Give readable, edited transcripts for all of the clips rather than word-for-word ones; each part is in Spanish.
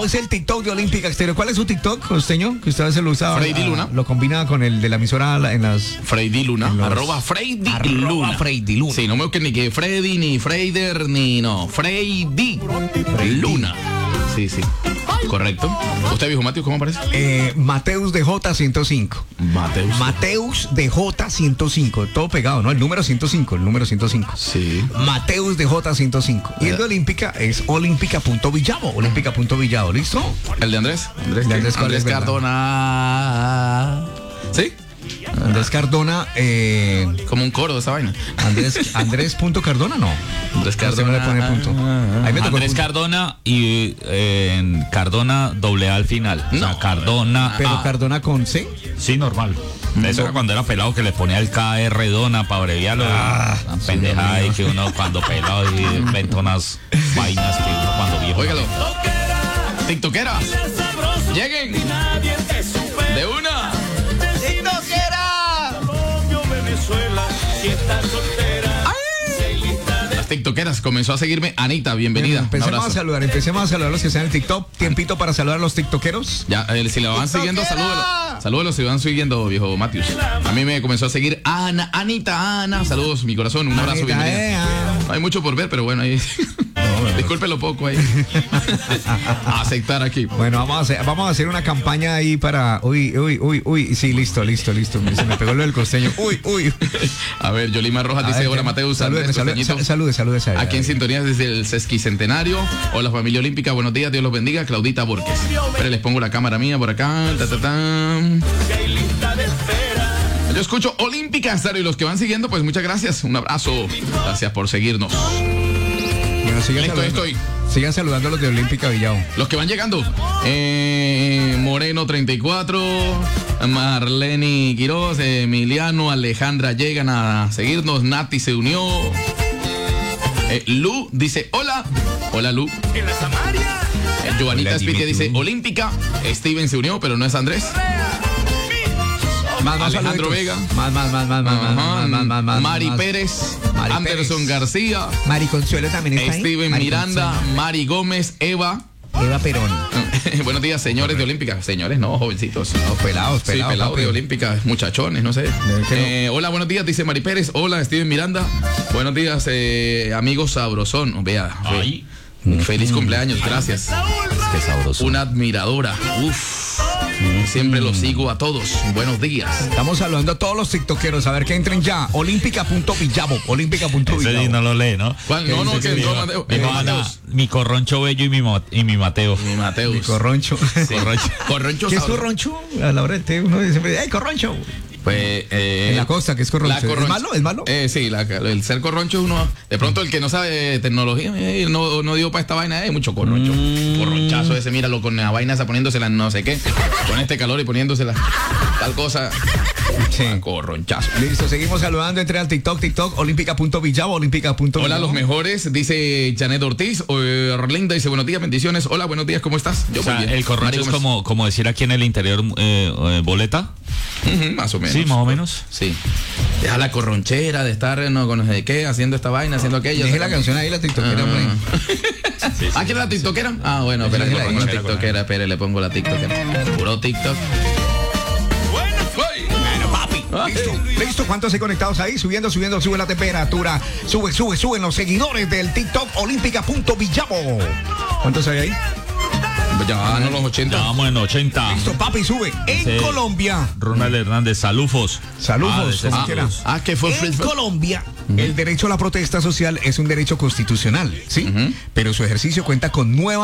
Es el TikTok de Olímpica Exterior. ¿Cuál es su TikTok, costeño? Que usted a veces lo usaba. Freddy Luna. Lo combina con el de la emisora en las... Freddy Luna. Arroba Freddy Luna. Freddy Luna. Sí, no me busquen ni que Freddy, ni Freider, ni no. Freddy Luna. Sí. Correcto. ¿Usted, viejo Mateus, cómo aparece? Mateus de J105. Mateus de J105. Todo pegado, ¿no? El número 105. Sí. Mateus de J105. Y el de Olímpica es olímpica.villavo. Olímpica.villavo. ¿Listo? ¿El de Andrés? Andrés Cardona. ¿Sí? Andrés Cardona. Como un coro de esa vaina. Andrés.Cardona, no. Andrés Cardona. No le pone punto. Ahí me tocó Andrés Cardona y en Cardona doble A al final. No. O sea, Cardona. Pero Cardona con C. Sí, normal. Eso era cuando era pelado que le ponía el KR Dona para abreviarlo. Una pendejada y que uno cuando pelado y inventa unas vainas que uno cuando viejo. Óigalo. TikTokera. Lleguen. De una. Las tiktokeras, comenzó a seguirme Anita, bienvenida. Empecemos a saludar a los que están en el TikTok. Tiempito para saludar a los tiktokeros. Ya, si la van siguiendo, salúdalo si van siguiendo, viejo Matius. A mí me comenzó a seguir Anita, saludos, mi corazón, un abrazo, bienvenida. No hay mucho por ver, pero bueno, ahí. Discúlpelo poco ahí. Aceptar aquí. Bueno, vamos a hacer una campaña ahí para. Uy. Sí, listo. Se me pegó lo del costeño. Uy. A ver, Yolima Rojas dice: hola, Mateus. Saludes. Aquí en sintonía desde el sesquicentenario. Hola, familia olímpica. Buenos días, Dios los bendiga. Claudita Borges. Pero les pongo la cámara mía por acá. Yo escucho Olímpica Estéreo y los que van siguiendo, pues muchas gracias. Un abrazo. Gracias por seguirnos. Bueno, sigan saludando a los de Olímpica Villavo. Los que van llegando. Moreno 34, Marlene Quiroz, Emiliano, Alejandra llegan a seguirnos. Nati se unió. Lu dice hola. Hola, Lu. Joanita Spitia dice Olímpica. Steven se unió, pero no es Andrés. Más Alejandro Vega. Más. Mari Pérez. Anderson García. Mari Consuelo también está ahí. Steven Miranda. Mari Gómez. Eva Perón. Buenos días, señores de Olímpica. Señores, no, jovencitos. No, pelados. Sí, pelados de Olímpica, muchachones, no sé. Hola, buenos días, dice Mari Pérez. Hola, Steven Miranda. Buenos días, amigos sabrosón. Vea. Feliz cumpleaños, gracias. Qué sabroso. Una admiradora. Siempre los sigo a todos. Buenos días. Estamos saludando a todos los tiktokeros. A ver que entren ya. Olímpica.villavo. Ese no lo lee, ¿no? ¿Cuál? No, que entró Mateo. Mi corroncho bello y mi Mateo. Mi Mateus. Mi corroncho. Sí. Corroncho. ¿Qué es corroncho? A la hora de té uno siempre dice, ¡ay, corroncho! Pues, en la costa, que es corroncho. ¿Es malo? Sí, el ser corroncho es uno. De pronto, el que no sabe tecnología, no dio para esta vaina, mucho corroncho. Corronchazo ese, míralo con la vaina esa poniéndosela no sé qué. Con este calor y poniéndosela tal cosa. Sí. Corronchazo. Listo, seguimos saludando. Entre al TikTok, olímpica.villavo, olímpica.villavo. Hola, los mejores, dice Janet Ortiz. Orlinda dice buenos días, bendiciones. Hola, buenos días, ¿cómo estás? Yo muy bien. El corroncho es como decir aquí en el interior boleta. Más o menos. Sí, más o menos. Sí. Deja la corronchera de estar con no sé qué, haciendo esta vaina, haciendo aquello. Deje la canción ahí, la tiktokera, hombre. ¿Ah, quiere la tiktokera? Ah, bueno, espera, le pongo la tiktokera. Espera, le pongo la tiktokera. Puro TikTok. Bueno, papi. Listo. ¿Cuántos hay conectados ahí? Sube la temperatura. Suben los seguidores del TikTok olímpica.villavo. ¿Cuántos hay ahí? Ya van los 80. Ya vamos en 80. Listo, papi, sube. En Colombia. Ronald Hernández, salufos. Que fue en Colombia, el derecho a la protesta social es un derecho constitucional, ¿sí? Pero su ejercicio cuenta con nuevas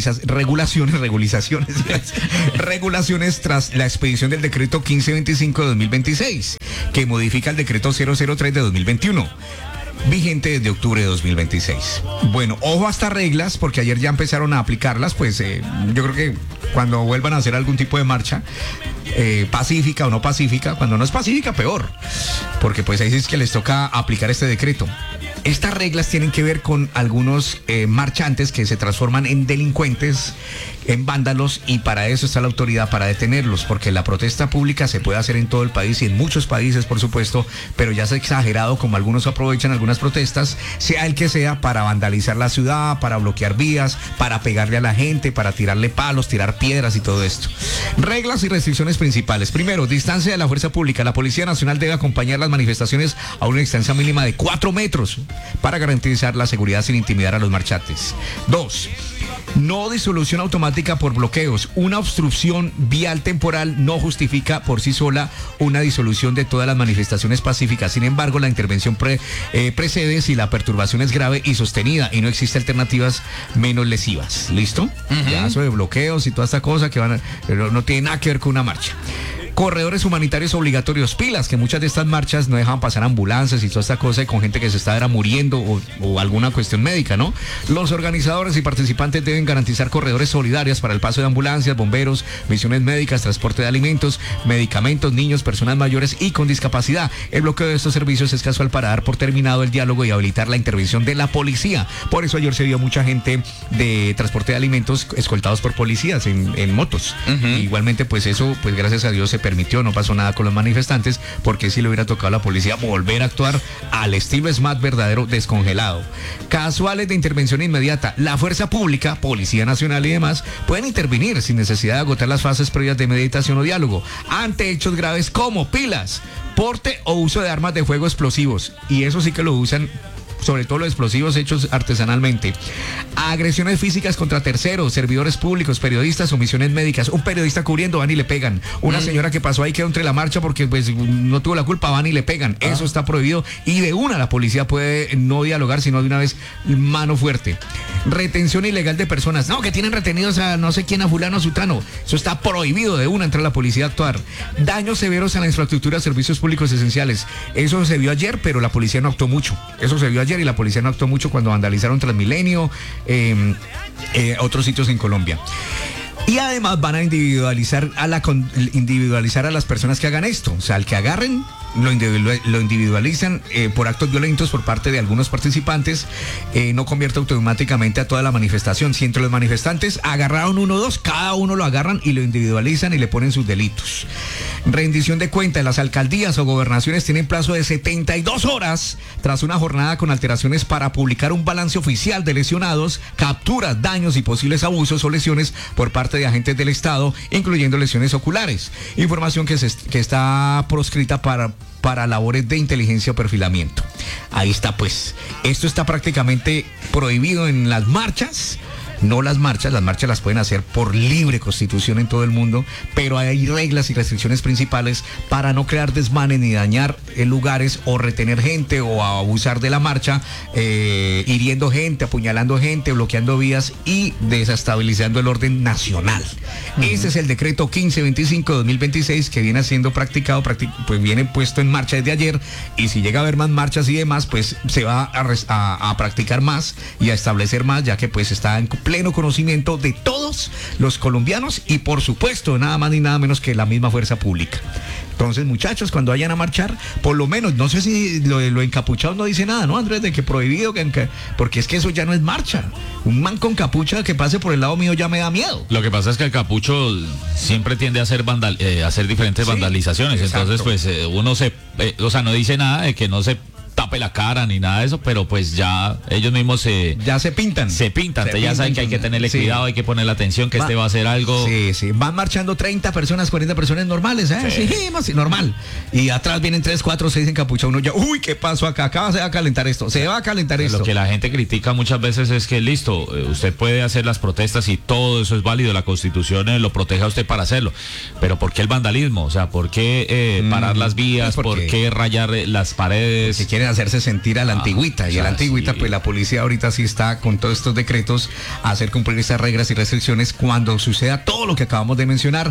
regulaciones tras la expedición del decreto 1525 de 2026, que modifica el decreto 003 de 2021. Vigente desde octubre de 2026. Bueno, ojo a estas reglas, porque ayer ya empezaron a aplicarlas, pues yo creo que cuando vuelvan a hacer algún tipo de marcha, pacífica o no pacífica, cuando no es pacífica, peor, porque pues ahí sí es que les toca aplicar este decreto. Estas reglas tienen que ver con algunos marchantes que se transforman en delincuentes, en vándalos, y para eso está la autoridad, para detenerlos, porque la protesta pública se puede hacer en todo el país y en muchos países, por supuesto, pero ya se ha exagerado como algunos aprovechan algunas protestas, sea el que sea, para vandalizar la ciudad, para bloquear vías, para pegarle a la gente, para tirarle palos, tirar piedras y todo esto. Reglas y restricciones principales. Primero, distancia de la fuerza pública. La Policía Nacional debe acompañar las manifestaciones a una distancia mínima de 4 metros para garantizar la seguridad sin intimidar a los marchantes. 2. No disolución automática por bloqueos. Una obstrucción vial temporal no justifica por sí sola una disolución de todas las manifestaciones pacíficas. Sin embargo, la intervención precede si la perturbación es grave y sostenida y no existe alternativas menos lesivas. ¿Listo? Ya eso de bloqueos y toda esta cosa que no tiene nada que ver con una marcha. Corredores humanitarios obligatorios, pilas, que muchas de estas marchas no dejaban pasar ambulancias y toda esta cosa, y con gente que se estaba muriendo o alguna cuestión médica, ¿no? Los organizadores y participantes deben garantizar corredores solidarios para el paso de ambulancias, bomberos, misiones médicas, transporte de alimentos, medicamentos, niños, personas mayores y con discapacidad. El bloqueo de estos servicios es casual para dar por terminado el diálogo y habilitar la intervención de la policía. Por eso ayer se vio mucha gente de transporte de alimentos escoltados por policías en motos. Igualmente, pues eso, pues gracias a Dios se permitió, no pasó nada con los manifestantes, porque si le hubiera tocado a la policía volver a actuar al estilo SMAT verdadero descongelado. Casuales de intervención inmediata. La fuerza pública, Policía Nacional y demás, pueden intervenir sin necesidad de agotar las fases previas de meditación o diálogo ante hechos graves como pilas, porte o uso de armas de fuego explosivos, y eso sí que lo usan, sobre todo los explosivos hechos artesanalmente. Agresiones físicas contra terceros, servidores públicos, periodistas o misiones médicas. Un periodista cubriendo, van y le pegan. Una señora que pasó ahí quedó entre la marcha porque pues no tuvo la culpa, van y le pegan. Eso está prohibido, y de una la policía puede no dialogar, sino de una vez mano fuerte. Retención ilegal de personas. No, que tienen retenidos a no sé quién, a fulano, a sutano. Eso está prohibido, de una entre la policía a actuar. Daños severos a la infraestructura de servicios públicos esenciales. Eso se vio ayer, pero la policía no actuó mucho. Eso se vio ayer y la policía no actuó mucho cuando vandalizaron Transmilenio, otros sitios en Colombia. Y además van a individualizar a las personas que hagan esto. O sea, al que agarren, lo individualizan por actos violentos por parte de algunos participantes. No convierte automáticamente a toda la manifestación. Si entre los manifestantes agarraron 1 o 2, cada uno lo agarran y lo individualizan y le ponen sus delitos. Rendición de cuentas. Las alcaldías o gobernaciones tienen plazo de 72 horas tras una jornada con alteraciones para publicar un balance oficial de lesionados, capturas, daños y posibles abusos o lesiones por parte de agentes del Estado, incluyendo lesiones oculares. Información que está proscrita para labores de inteligencia o perfilamiento. Ahí está, pues. Esto está prácticamente prohibido en las marchas. No las marchas las pueden hacer por libre constitución en todo el mundo, pero hay reglas y restricciones principales para no crear desmanes ni dañar lugares o retener gente o abusar de la marcha, hiriendo gente, apuñalando gente, bloqueando vías y desestabilizando el orden nacional. Ese es el decreto 1525 de 2026 que viene siendo practicado, pues viene puesto en marcha desde ayer, y si llega a haber más marchas y demás, pues se va a practicar más y a establecer más, ya que pues está en pleno conocimiento de todos los colombianos y por supuesto nada más ni nada menos que la misma fuerza pública. Entonces, muchachos, cuando vayan a marchar, por lo menos, no sé si lo encapuchado no dice nada, ¿no, Andrés? De que prohibido, porque es que eso ya no es marcha. Un man con capucha que pase por el lado mío ya me da miedo. Lo que pasa es que el capucho siempre tiende a hacer diferentes vandalizaciones. Exacto. Entonces, pues uno no dice nada de que no se tape la cara ni nada de eso, pero pues ya ellos mismos ya se pintan. Ya saben que hay que tenerle cuidado, hay que ponerle atención, que este va a hacer algo. Sí, van marchando 30 personas, 40 personas normales, sí, normal. Y atrás vienen 3, 4, 6 encapuchados. Uno ya, uy, ¿qué pasó acá? Acá se va a calentar esto, Lo que la gente critica muchas veces es que listo, usted puede hacer las protestas y todo eso es válido, la Constitución lo protege a usted para hacerlo, pero ¿por qué el vandalismo? O sea, ¿por qué parar las vías? ¿Por qué rayar las paredes? Si quieren hacerse sentir a la antigüita, y a la antigüita, pues la policía ahorita sí está con todos estos decretos a hacer cumplir estas reglas y restricciones cuando suceda todo lo que acabamos de mencionar.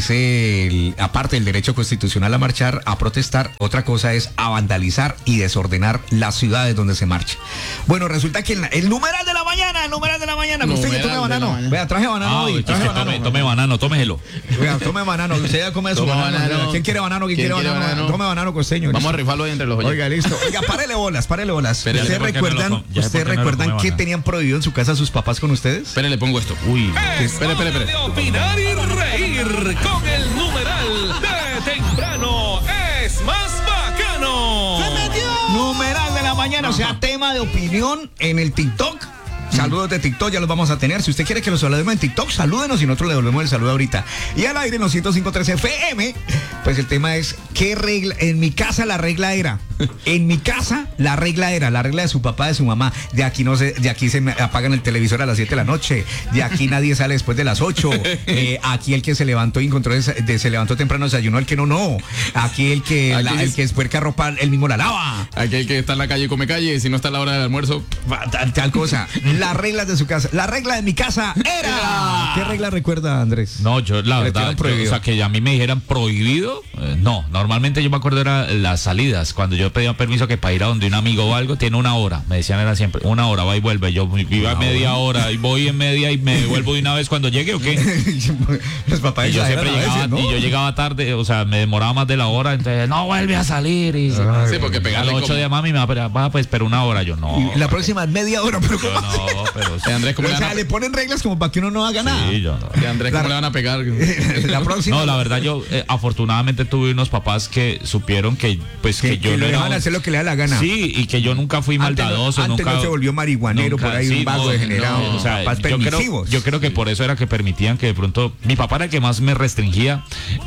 Aparte del derecho constitucional a marchar, a protestar, otra cosa es a vandalizar y desordenar las ciudades donde se marcha. Bueno, resulta que el numeral de la mañana, usted ya tome banano. Vea, traje banano hoy. Tome banano, tómelo. Vea, tome banano, usted ya come su banano. ¿Quién quiere banano? Tome banano costeño. Vamos a rifarlo ahí entre los oyentes. Oiga, listo. Oiga, párele bolas. Espere, ¿Ustedes recuerdan qué tenían prohibido en su casa sus papás con ustedes? Espere, le pongo esto. Uy, Espere. De opinar y reír con el numeral de temprano es más bacano. Numeral de la mañana, o sea, tema de opinión en el TikTok. Saludos de TikTok, ya los vamos a tener. Si usted quiere que los saludemos en TikTok, salúdenos y nosotros le devolvemos el saludo ahorita. Y al aire en los 105.3 FM, pues el tema es, ¿qué regla? En mi casa la regla era. En mi casa la regla de su papá, de su mamá. De aquí se me apagan el televisor a las 7 de la noche. De aquí nadie sale después de las 8. Aquí el que se levantó y encontró se levantó temprano desayunó, el que no. Aquí el que espuerca ropa, él mismo la lava. Aquí el que está en la calle come calle, si no está a la hora del almuerzo. Tal cosa. Las reglas de su casa. La regla de mi casa era. ¿Qué regla recuerda, Andrés? no, yo la verdad, o sea, que a mí me dijeran prohibido, no. Normalmente yo me acuerdo era las salidas, cuando yo pedía permiso que para ir a donde un amigo o algo, tiene una hora. Me decían era siempre, una hora, va y vuelve. Yo iba media hora y voy en media y me devuelvo de una vez cuando llegue, ¿o qué? Los papás Y yo siempre llegaba, veces, ¿no? y yo llegaba tarde, o sea, me demoraba más de la hora, entonces, no, vuelve a salir. Y Sí, porque a pegarle las 8 de mami me va, pues, pero una hora. Yo no. Y la próxima es media hora, pero Yo ¿cómo no, pero sí. Andrés, ¿cómo o le van sea, a le ponen reglas como para que uno no haga nada. Sí, yo no. Y Andrés, ¿cómo le van a pegar? La próxima. No, la verdad yo afortunadamente tuve unos papás que supieron que pues que yo que no le era dejan hacer lo que le da la gana. Sí, y que yo nunca fui maldadoso, antes nunca no se volvió marihuanero, nunca, por ahí sí, un vago no, degenerado. no, o sea, papás permisivos. yo creo que por eso era que permitían que de pronto mi papá era el que más me restringía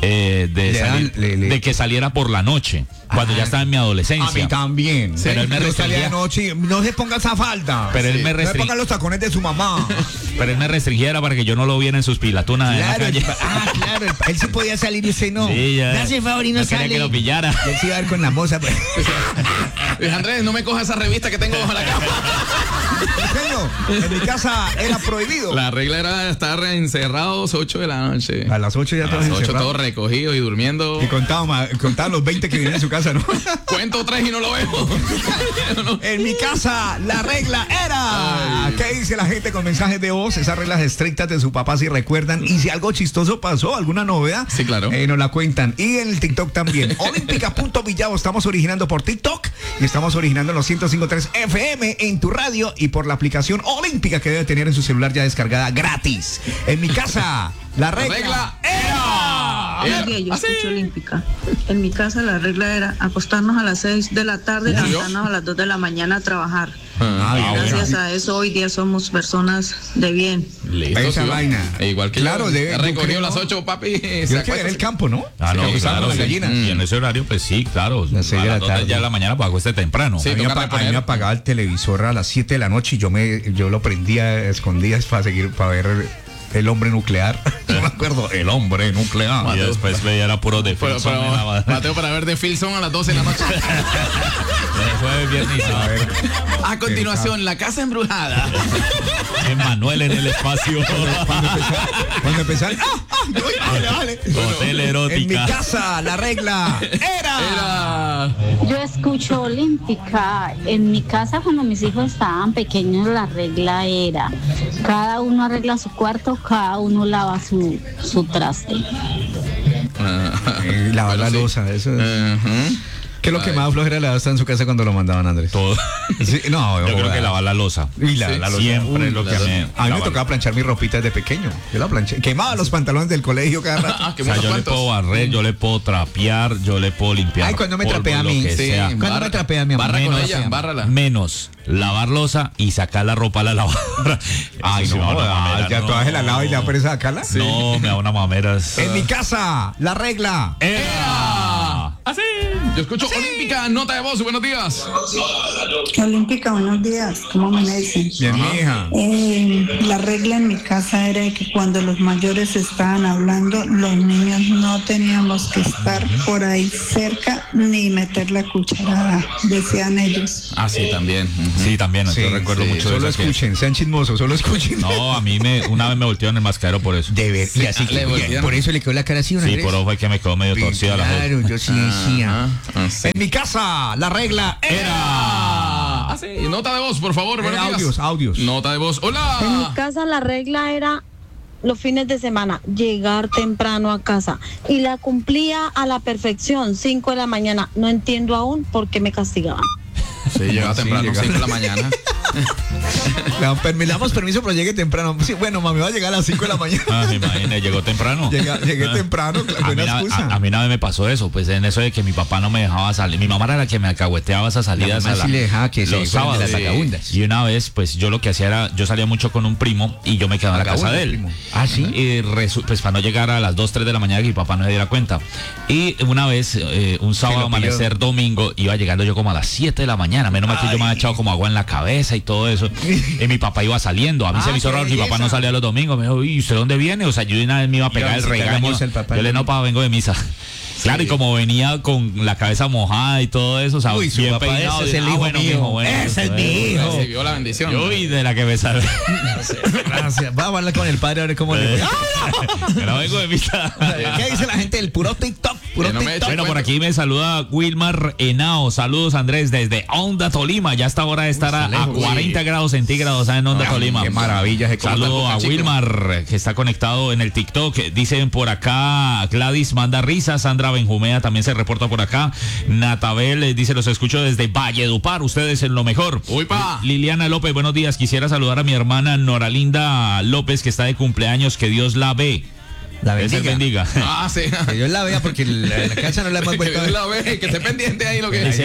de que saliera por la noche cuando ya estaba en mi adolescencia. A mí también. Pero él me Yo salía restringía. de noche, no se ponga esa falda. Pero él me No se restringía. ponga los tacones de su mamá. Pero él me restringía era para que yo no lo viera en sus pilatunas Claro, en la calle. claro. Él sí podía salir y usted no. Sí, ya. Me hace el favor y no No quería sale. que lo pillara. Y él se iba a ver con la moza. Pues. Andrés, no me coja esa revista que tengo bajo la cama. Pequeño, en mi casa era prohibido. La regla era estar encerrados 8 de la noche. A las 8 ya A todos las 8 encerrados. todos recogidos y durmiendo. Y contaban los 20 que vivían en su casa, ¿no? Cuento 3 y no lo veo. En mi casa, la regla era. Ay. ¿Qué dice la gente con mensajes de voz? Esas reglas estrictas de su papá, si recuerdan. Y si algo chistoso pasó, alguna novedad, Sí, claro. Nos la cuentan. Y en el TikTok también. Olímpica.villavo. Estamos originando por TikTok y estamos originando en los 105.3 FM en tu radio y por la aplicación Olímpica que debe tener en su celular ya descargada gratis. En mi casa, la regla era. Buenos días, yo escucho Olímpica. En mi casa la regla era acostarnos a las 6 de la tarde y levantarnos a las 2 de la mañana a trabajar. Gracias a eso hoy día somos personas de bien. Listo, Esa sí, vaina. Igual que Claro, yo. debe- Recogido yo creo- las 8, papi. Yo que en el campo, ¿no? Ah, no, Se acuestaban claro, las sí. gallinas. Y en ese horario, pues sí, claro. Las 6 de la a las 2 tarde. ya de la mañana, pues acueste temprano. Sí. A mí, toca a mí reponer. me apagaba el televisor a las 7 de la noche y yo lo prendía a escondidas para ver el hombre nuclear. No me acuerdo, el hombre nuclear. Y después veía era puro de Pero, Filson en la- Mateo, para ver de Filson a las 12 de la noche. de jueves, viernes y sábado. A continuación, la casa embrujada. Emanuel en el espacio. Cuando empezaron, vale. Hotel En mi erótica. casa, la regla era. Yo escucho Olímpica. En mi casa, cuando mis hijos estaban pequeños, la regla era: cada uno arregla su cuarto, cada uno lava su traste. Lavar la Bueno, sí. loza, eso es. Ujú. ¿Qué es lo que más flojera le da en su casa cuando lo mandaban, Andrés? Todo. Sí, no, Yo creo joda. que lavar la losa. Y la Sí, loza. siempre es lo Uy, que la me- loza. A mí me lavar. tocaba planchar mi ropita desde pequeño. Yo la planché. Quemaba los pantalones del colegio cada rato. Ah, qué O sea, buenos yo le cuantos. puedo barrer, yo le puedo trapear, yo le puedo limpiar. Ay, cuando me polvo, trapea a lo mí. que Sí, sea. ¿Cuándo barra- me trapea, mi amor? Barra con Menos, ella, sí. bárrala. Menos lavar losa y sacar la ropa a la lavadora. Ay, Eso sí no, me da una mamera, ya no. todas en la lava y le da pereza sacarla. No, me da una mamera. En mi casa, la regla. ¡Ea! Así. Yo escucho Olímpica, nota de voz, buenos días. Olímpica, buenos días. ¿Cómo amanecen? Bien, mi hija. La regla en mi casa era que cuando los mayores estaban hablando, los niños no teníamos que estar por ahí cerca ni meter la cucharada, decían ellos. Ah, sí, también. Ujú. Sí, también. Sí, yo recuerdo sí, mucho de Solo eso que- escuchen, sean chismosos, solo escuchen. No, a mí una vez me voltearon el mascarero por eso. De ver, y así le volvieron. por eso le quedó la cara así, ¿no, Sí, Andrés? por ojo fue que me quedó medio torcida la Claro, voz. yo sí decía. Ah, sí. En mi casa, la regla era. Ah, sí. Nota de voz, por favor, buenos días. Audios. Nota de voz. En mi Hola. casa la regla era los fines de semana, llegar temprano a casa. Y la cumplía a la perfección, 5 de la mañana. No entiendo aún por qué me castigaban. Sí, llega temprano, 5 de la mañana. Le damos permiso, pero llegue temprano. Sí, bueno, mami, va a llegar a las 5 de la mañana. Imagínate, llegó temprano. Llegué temprano, buena excusa. A mí una vez me pasó eso, pues en eso de que mi papá no me dejaba salir. Mi mamá era la que me alcahueteaba esas salidas sí le dejaba que los sábados. Y una vez, pues yo lo que hacía era, yo salía mucho con un primo y yo me quedaba en la casa de él. Primo. Ah, sí. Y pues para no llegar a las 2, 3 de la mañana que mi papá no se diera cuenta. Y una vez, un sábado amanecer domingo, iba llegando yo como a las 7 de la mañana. Menos mal que yo me había echado como agua en la cabeza y todo eso. Y mi papá iba saliendo. A mí se me hizo raro, mi papá no salía los domingos. Me dijo, ¿y usted dónde viene? O sea, yo de una vez me iba a pegar el regaño. Yo le no, papá, vengo de misa. Claro, y como venía con la cabeza mojada y todo eso, o sea, uy, bien peinado. Ese es el hijo mío. Ese es mi hijo. Recibió la bendición. Uy, de la que me salve. Gracias. Vamos a hablar con el padre a ver cómo le fue. Pero vengo de misa. ¿Qué dice la gente del puro TikTok? Bueno, por aquí me saluda Wilmar Henao. Saludos, Andrés, desde Honda, Tolima. Ya está hora de estar a 40 grados centígrados en Honda, Tolima. Qué maravilla. Saludo a Wilmar, que está conectado en el TikTok. Dicen por acá, Gladys manda risas. Sandra Benjumea también se reporta por acá. Natabel dice, los escucho desde Valledupar. Ustedes en lo mejor. Uy, pa. Liliana López, buenos días. Quisiera saludar a mi hermana Noralinda López, que está de cumpleaños. Que Dios la ve. La bendiga. Ah, sí. Que Dios la vea porque la casa no la hemos vuelto a ver. Que Dios la ve, que esté pendiente ahí lo que dice.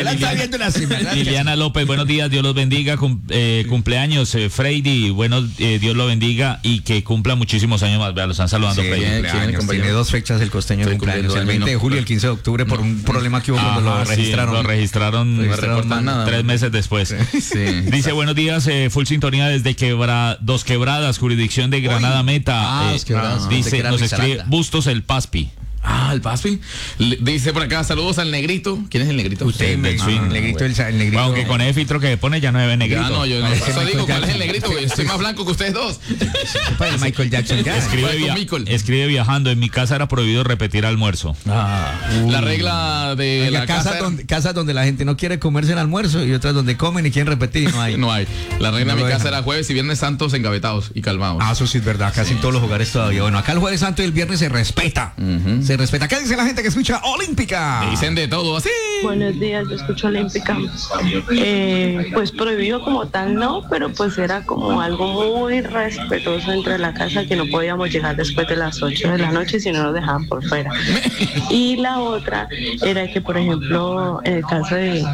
Liliana López, buenos días, Dios los bendiga. Cumpleaños, Freddy, Dios lo bendiga y que cumpla muchísimos años más. Vea, lo están saludando, sí, Freddy. Tiene 2 fechas el costeño de cumpleaños, el 20 de julio y el 15 de octubre por un problema que hubo cuando lo registraron. Lo registraron 3 meses después. Sí. Dice, buenos días, full sintonía desde Dos Quebradas, jurisdicción de Granada Meta. Dice, nos escribe Bustos el Paspi. Ah, el Paspi. Dice por acá, saludos al negrito. ¿Quién es el negrito? Usted, el negrito. El negrito. Aunque con el filtro que pone ya no se ve negrito. Ya no, yo no. Eso digo, ¿cuál es el negrito? Yo estoy más blanco que ustedes dos. El Michael Jackson. Escribe viajando. En mi casa era prohibido repetir almuerzo. La regla de la casas donde la gente no quiere comerse el almuerzo y otras donde comen y quieren repetir y no hay. No hay. La regla de mi casa era jueves y viernes santos engavetados y calmados. Ah, eso sí es verdad. Casi en todos los hogares todavía. Bueno, acá el jueves santo y el viernes se respeta. Se respeta. ¿Qué dice la gente que escucha Olímpica? Dicen de todo así. Buenos días, yo escucho Olímpica. Pues prohibido como tal no, pero pues era como algo muy respetuoso entre la casa, que no podíamos llegar después de las 8 de la noche si no nos dejaban por fuera. Y la otra era que, por ejemplo, en el caso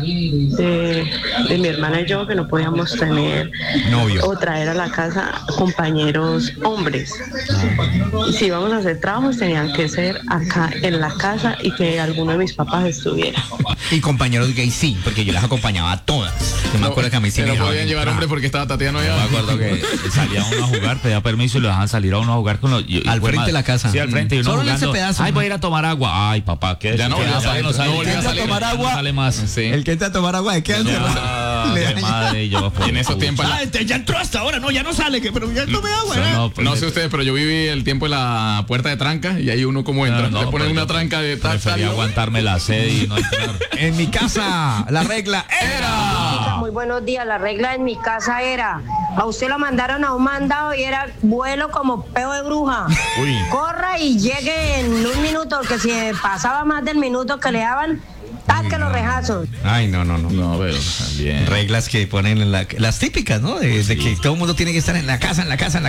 de mi hermana y yo, que no podíamos tener novio o traer a la casa compañeros hombres. Y si íbamos a hacer trabajos tenían que ser acá en la casa y que alguno de mis papás estuviera. Y compañeros gays sí, porque yo las acompañaba a todas. Yo me acuerdo que a mí sí me podían llevar hombres porque estaba Tatiana allá. Me acuerdo que salía uno a jugar, pedía permiso y lo dejaban salir a uno a jugar con los... al frente de la casa. Sí, al frente. Y uno solo jugando, ese pedazo. Ay, voy a ir a tomar agua. Ay, papá, ¿qué? Ya no volvió a salir. A tomar agua. No sale más. Sí. El que entra a tomar agua, ¿de qué hace? Madre, yo en esos tiempos. Ya entró hasta ahora, no, ya no sale, pero ya tomé agua. No sé ustedes, pero yo viví el tiempo en la puerta de tranca y ahí uno como entra. Le ponen una tranca de taxa. Prefería aguantarme la sed y no entrar. En mi casa, la regla era. Muy buenos días, la regla en mi casa era: a usted lo mandaron a un mandado y era vuelo como peo de bruja. Uy. Corra y llegue en un minuto, que si pasaba más del minuto que le daban, taque los rejazos. Ay, no. No, pero también. Reglas que ponen en las típicas, ¿no? De que todo el mundo tiene que estar en la casa.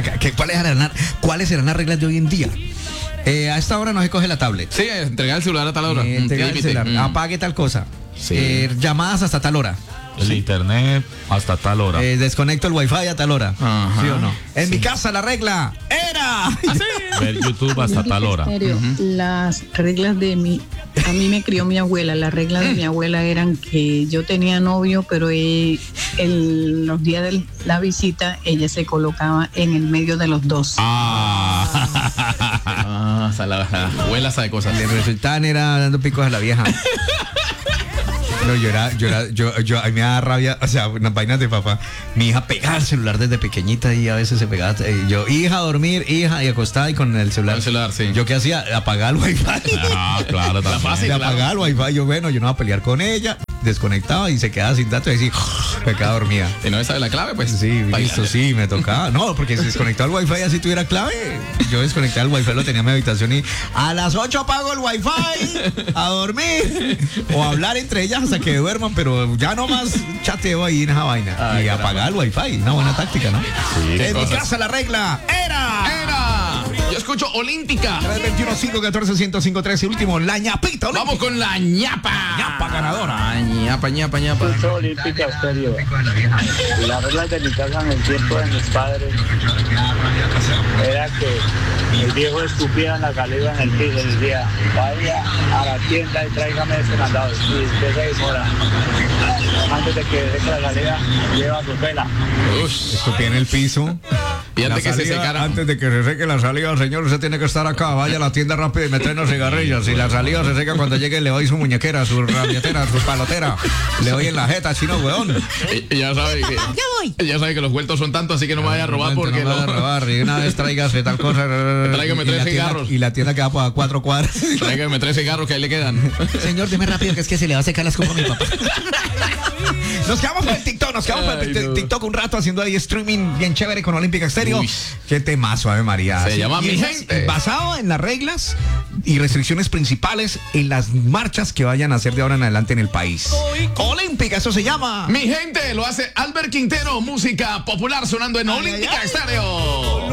¿Cuáles serán las reglas de hoy en día? A esta hora no se coge la tablet. Sí, entregar el celular a tal hora. Entregar el celular. Apague tal cosa. Sí. Llamadas hasta tal hora. El internet hasta tal hora. Desconecto el wifi a tal hora. Ajá. ¿Sí o no? En mi casa la regla era ver YouTube hasta tal hora. Las reglas de a mí me crió mi abuela. Las reglas de mi abuela eran que yo tenía novio, pero los días de la visita ella se colocaba en el medio de los dos. La abuela sabe cosas. Le resultaban era dando picos a la vieja. No, yo a mí me da rabia, o sea, unas vainas de papá. Mi hija pegaba el celular desde pequeñita y a veces se pegaba. Yo, hija, a dormir, y acostada y con el celular. Sí. Yo qué hacía, apagar el wifi. Claro, Apagar el wifi. Yo no voy a pelear con ella. desconectaba y se quedaba sin datos y decía, me quedaba dormida. ¿Y no sabe la clave? Pues sí, listo, sí, me tocaba. No, porque si desconectaba el wifi así tuviera clave. Yo desconectaba el wifi, lo tenía en mi habitación y a las 8 apago el wifi a dormir o a hablar entre ellas hasta que duerman, pero ya no más chateo ahí en esa vaina. Ay, y apagar el wifi, una buena táctica, ¿no? Sí, en mi casa la regla era. Yo escucho Olímpica. 321-514-1053 y último, la ñapita. Olímpica. Vamos con la ñapa. Ñapa ganadora. ñapa. Escucho Olímpica Estéreo. Las reglas de mi casa en el tiempo de mis padres era que el viejo escupía en la galera en el piso y decía, vaya a la tienda y tráigame este mandado. Y usted se demora. Antes de que deje la galera, lleva su vela. Escupía en el piso. Y antes que se secara. Antes de que se seque la salida, señor, usted tiene que estar acá. Vaya a la tienda rápido y me trae unos cigarrillos. Si la salida se seca cuando llegue, le doy su muñequera, su rabietera, su palotera. Le doy en la jeta, chino, weón. Y ya sabe que los vueltos son tantos, así que no me vaya a robar porque no me vaya a robar. Y una vez tráigase tal cosa. Tráigame 3 cigarros. Y la tienda queda por 4 cuadras. Tráigame 3 cigarros que ahí le quedan. Señor, dime rápido que es que se le va a secar las copas a mi papá. Nos quedamos con el TikTok, TikTok un rato haciendo ahí streaming bien chévere con Olímpica Estéreo. Qué temazo, Ave María. Se llama Mi Gente. Basado en las reglas y restricciones principales en las marchas que vayan a hacer de ahora en adelante en el país. Olímpica, eso se llama Mi Gente, lo hace Albert Quintero, música popular sonando en Olímpica Estéreo.